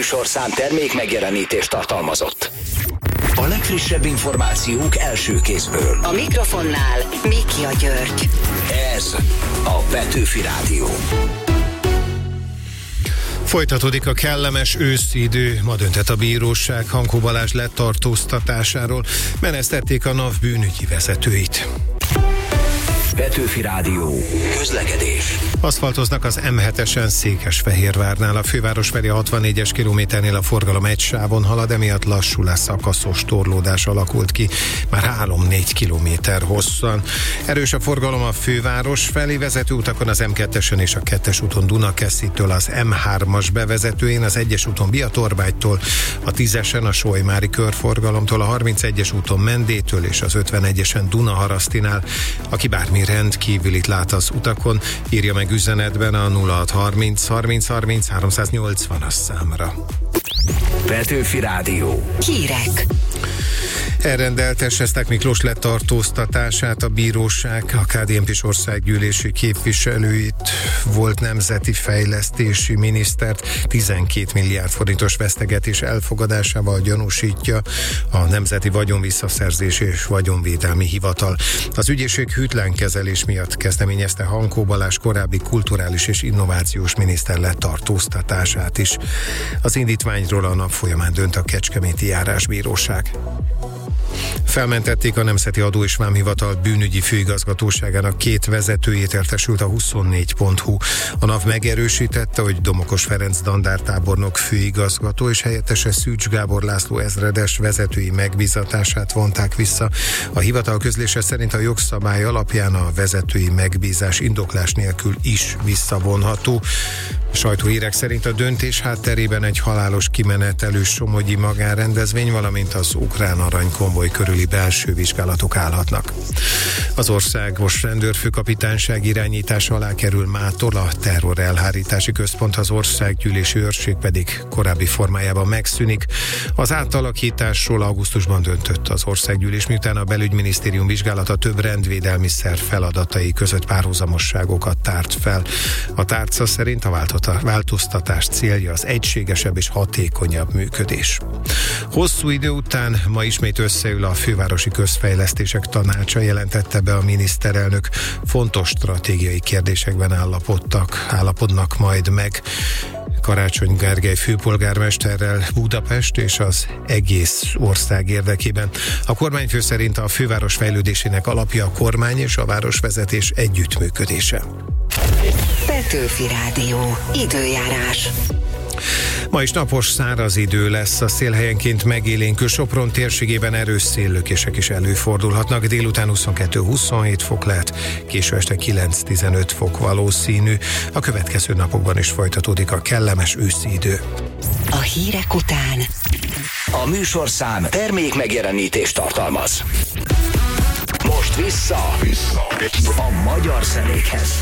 műsorszám termék megjelenítést tartalmazott. A legfrissebb információk első kézből. A mikrofonnál Mikja György. Ez a Petőfi Rádió. Folytatódik a kellemes őszi idő, ma döntett a bíróság Hankó Balázs letartóztatásáról, menesztették a NAV bűnügyi vezetőit. Petőfi Rádió. Közlekedés. Aszfaltoznak az M7-esen Székesfehérvárnál, a főváros felé 64-es kilométernél a forgalom egy sávon halad, emiatt lassulás, szakaszos torlódás alakult ki, már 3-4 kilométer hosszan. Erős a forgalom a főváros felé vezető utakon, az M2-esen és a 2-es úton Dunakeszitől, az M3-as bevezetőjén, az 1-es úton Biatorbágytól, a 10-esen a Solymári körforgalomtól, a 31-es úton Mendétől és az 51-esen Dunaharasztinál. Aki bármi rendkívülit lát az utakon, írja meg üzenetben a 0630 30 30 380-as számra. Petőfi Rádió. Hírek. Elrendelte Sesták Miklós letartóztatását a bíróság, a KDNP-s országgyűlési képviselőit, volt nemzeti fejlesztési minisztert 12 milliárd forintos vesztegetés elfogadásával gyanúsítja a Nemzeti Vagyonvisszaszerzési és Vagyonvédelmi Hivatal. Az ügyészség hűtlen kezelés miatt kezdeményezte Hankó Balázs korábbi kulturális és innovációs miniszter letartóztatását is. Az indítványról a nap folyamán dönt a Kecskeméti Járásbíróság. Felmentették a Nemzeti Adó és Vámhivatal bűnügyi főigazgatóságának 2 vezetőjét, értesült a 24.hu. A NAV megerősítette, hogy Domokos Ferenc dandártábornok főigazgató és helyettese Szűcs Gábor László ezredes vezetői megbízatását vonták vissza. A hivatal közlése szerint a jogszabály alapján a vezetői megbízás indoklás nélkül is visszavonható. A sajtóhírek szerint a döntés hátterében egy halálos kimenetelő somogyi magánrendezvény, valamint az ukrán aranykonvoj körüli belső vizsgálatok állhatnak. Az országos rendőrfőkapitányság irányítása alá kerül mától a terror elhárítási központ, az országgyűlési őrség pedig korábbi formájában megszűnik. Az átalakításról augusztusban döntött az országgyűlés, miután a belügyminisztérium vizsgálata több rendvédelmi szerv feladatai között párhuzamosságokat tárt fel. A tárca szerint a változtatás célja az egységesebb és hatékonyabb működés. Hosszú idő után ma ismét összeül a fővárosi közfejlesztések tanácsa, jelentette be a miniszterelnök. Fontos stratégiai kérdésekben állapodnak majd meg Karácsony Gergely főpolgármesterrel Budapest és az egész ország érdekében. A kormányfő szerint a főváros fejlődésének alapja a kormány és a városvezetés együttműködése. Petőfi Rádió. Időjárás. Ma is napos, száraz idő lesz, a szél helyenként megélénkül, Sopron térségében erős széllökések is előfordulhatnak, délután 22-27 fok lehet, késő este 9-15 fok valószínű. A következő napokban is folytatódik a kellemes őszi idő. A hírek után A műsorszám termék megjelenítést tartalmaz. Most vissza a magyar zenékhez.